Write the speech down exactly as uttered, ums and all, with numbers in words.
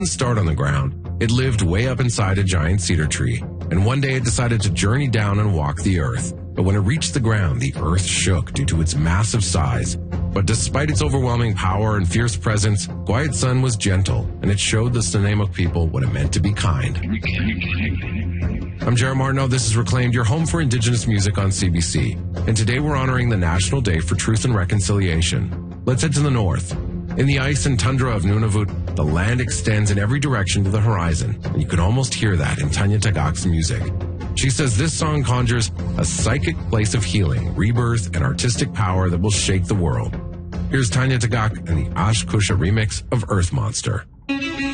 start on the ground. It lived way up inside a giant cedar tree, and one day it decided to journey down and walk the earth. But when it reached the ground, the earth shook due to its massive size. But despite its overwhelming power and fierce presence, Quiet Sun was gentle, and it showed the Snuneymuxw people what it meant to be kind. I'm Jared Martineau. This is Reclaimed, your home for Indigenous music on C B C. And today we're honoring the National Day for Truth and Reconciliation. Let's head to the north. In the ice and tundra of Nunavut, the land extends in every direction to the horizon, and you can almost hear that in Tanya Tagaq's music. She says this song conjures a psychic place of healing, rebirth, and artistic power that will shake the world. Here's Tanya Tagaq and the Ash Kusha remix of Earth Monster.